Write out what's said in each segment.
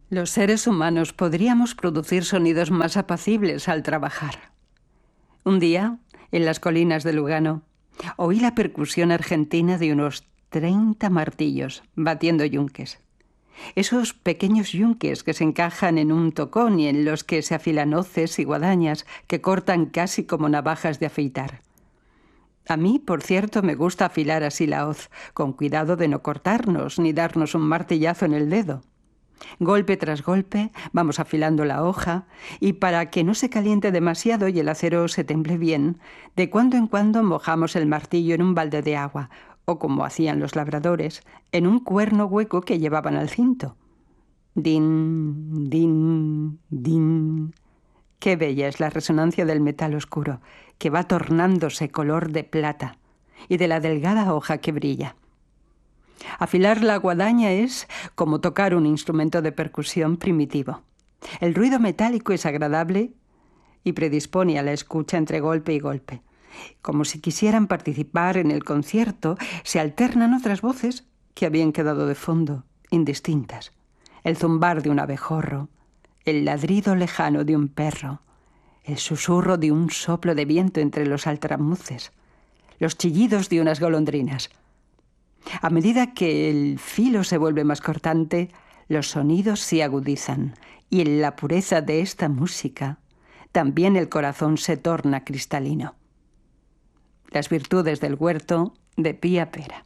Los seres humanos podríamos producir sonidos más apacibles al trabajar. Un día, en las colinas de Lugano, oí la percusión argentina de unos 30 martillos batiendo yunques. Esos pequeños yunques que se encajan en un tocón y en los que se afilan hoces y guadañas que cortan casi como navajas de afeitar. A mí, por cierto, me gusta afilar así la hoz, con cuidado de no cortarnos ni darnos un martillazo en el dedo. Golpe tras golpe vamos afilando la hoja y para que no se caliente demasiado y el acero se temple bien, de cuando en cuando mojamos el martillo en un balde de agua o, como hacían los labradores, en un cuerno hueco que llevaban al cinto. Din, din, din. Qué bella es la resonancia del metal oscuro, que va tornándose color de plata, y de la delgada hoja que brilla. Afilar la guadaña es como tocar un instrumento de percusión primitivo. El ruido metálico es agradable y predispone a la escucha entre golpe y golpe. Como si quisieran participar en el concierto, se alternan otras voces que habían quedado de fondo, indistintas. El zumbar de un abejorro, el ladrido lejano de un perro, el susurro de un soplo de viento entre los altramuces, los chillidos de unas golondrinas. A medida que el filo se vuelve más cortante, los sonidos se agudizan, y en la pureza de esta música, también el corazón se torna cristalino. Las virtudes del huerto de Pía Pera.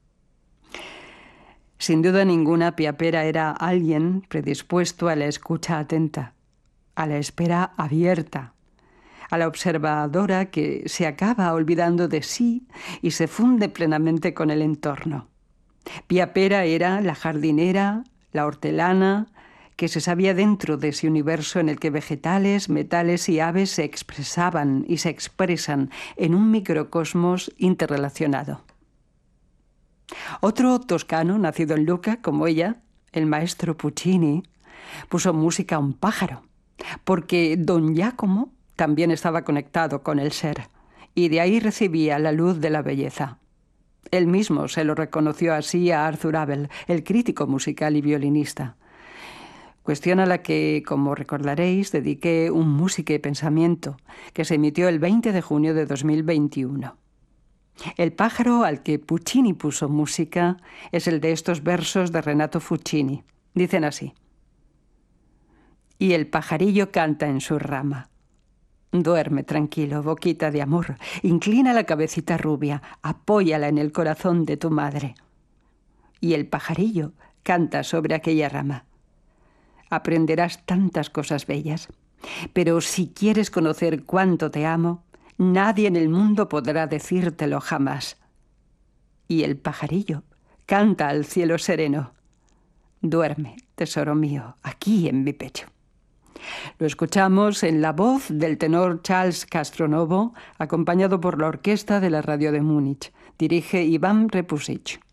Sin duda ninguna, Pía Pera era alguien predispuesto a la escucha atenta, a la espera abierta, a la observadora que se acaba olvidando de sí y se funde plenamente con el entorno. Pía Pera era la jardinera, la hortelana, que se sabía dentro de ese universo en el que vegetales, metales y aves se expresaban y se expresan en un microcosmos interrelacionado. Otro toscano, nacido en Lucca, como ella, el maestro Puccini, puso música a un pájaro, porque don Giacomo también estaba conectado con el ser, y de ahí recibía la luz de la belleza. Él mismo se lo reconoció así a Arthur Abel, el crítico musical y violinista. Cuestión a la que, como recordaréis, dediqué un Música y Pensamiento, que se emitió el 20 de junio de 2021. El pájaro al que Puccini puso música es el de estos versos de Renato Fucini. Dicen así: y el pajarillo canta en su rama. Duerme tranquilo, boquita de amor, inclina la cabecita rubia, apóyala en el corazón de tu madre. Y el pajarillo canta sobre aquella rama. Aprenderás tantas cosas bellas, pero si quieres conocer cuánto te amo, nadie en el mundo podrá decírtelo jamás. Y el pajarillo canta al cielo sereno. Duerme, tesoro mío, aquí en mi pecho. Lo escuchamos en la voz del tenor Charles Castronovo, acompañado por la orquesta de la radio de Múnich. Dirige Iván Repusic.